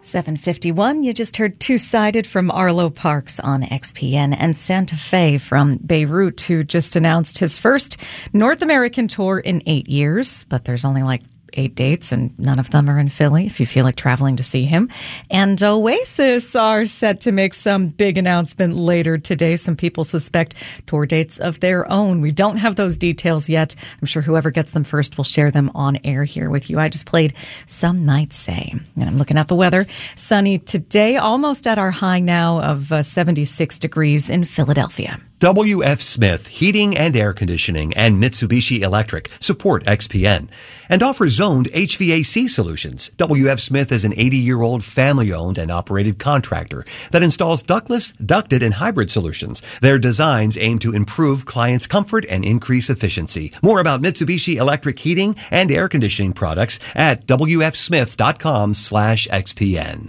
7:51, you just heard Two-Sided from Arlo Parks on XPN, and Santa Fe from Beirut, who just announced his first North American tour in 8 years, but there's only like 8 dates, and none of them are in Philly if you feel like traveling to see him. And Oasis are set to make some big announcement later today. Some people suspect tour dates of their own. We don't have those details yet. I'm sure whoever gets them first will share them on air here with you. I just played Some Nights Say. And I'm looking at the weather. Sunny today, almost at our high now of 76 degrees in Philadelphia. WF Smith Heating and Air Conditioning and Mitsubishi Electric support XPN and offer zoned HVAC solutions. WF Smith is an 80-year-old family-owned and operated contractor that installs ductless, ducted, and hybrid solutions. Their designs aim to improve clients' comfort and increase efficiency. More about Mitsubishi Electric heating and air conditioning products at wfsmith.com/XPN.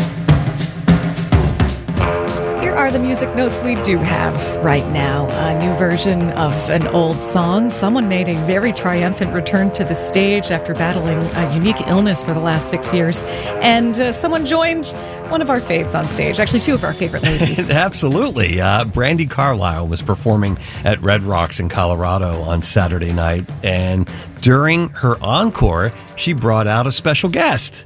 Are the music notes we do have right now. A new version of an old song. Someone made a very triumphant return to the stage after battling a unique illness for the last 6 years. And someone joined one of our faves on stage. Actually, two of our favorite ladies. Absolutely. Brandi Carlile was performing at Red Rocks in Colorado on Saturday night. And during her encore, she brought out a special guest.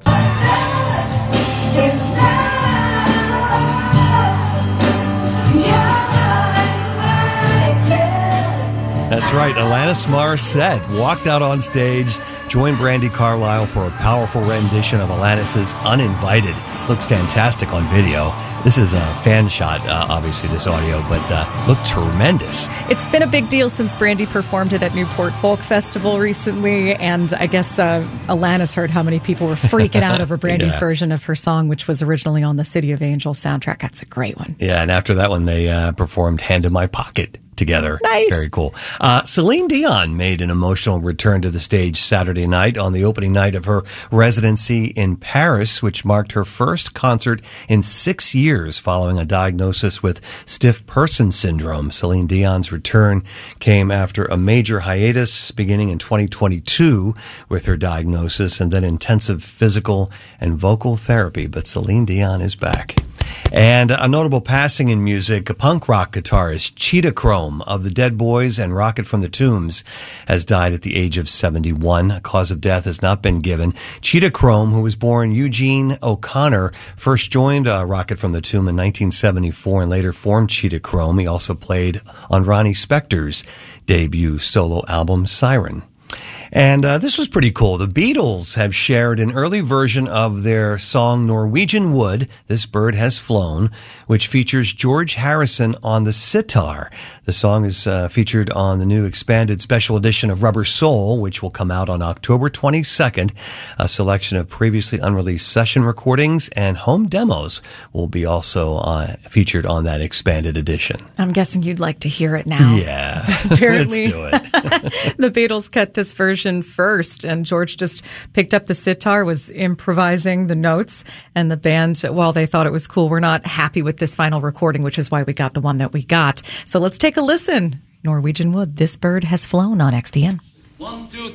That's right. Alanis Morissette walked out on stage, joined Brandi Carlile for a powerful rendition of Alanis's Uninvited. Looked fantastic on video. This is a fan shot, obviously, this audio, but looked tremendous. It's been a big deal since Brandi performed it at Newport Folk Festival recently, and I guess Alanis heard how many people were freaking out over Brandi's version of her song, which was originally on the City of Angels soundtrack. That's a great one. Yeah, and after that one, they performed Hand in My Pocket together. Nice. Very cool. Celine Dion made an emotional return to the stage Saturday night on the opening night of her residency in Paris, which marked her first concert in 6 years following a diagnosis with stiff person syndrome. Celine Dion's return came after a major hiatus beginning in 2022 with her diagnosis and then intensive physical and vocal therapy. But Celine Dion is back. And a notable passing in music, a punk rock guitarist, Cheetah Chrome of the Dead Boys and Rocket from the Tombs, has died at the age of 71. A cause of death has not been given. Cheetah Chrome, who was born Eugene O'Connor, first joined Rocket from the Tomb in 1974 and later formed Cheetah Chrome. He also played on Ronnie Spector's debut solo album, Siren. And this was pretty cool. The Beatles have shared an early version of their song Norwegian Wood, This Bird Has Flown, which features George Harrison on the sitar. The song is featured on the new expanded special edition of Rubber Soul, which will come out on October 22nd. A selection of previously unreleased session recordings and home demos will be also featured on that expanded edition. I'm guessing you'd like to hear it now. Yeah, Apparently, let's do it. The Beatles cut this version first, and George just picked up the sitar, was improvising the notes, and the band, while they thought it was cool, were not happy with this final recording, which is why we got the one that we got. So let's take a listen. Norwegian Wood, This Bird Has Flown on XPN. 1, 2,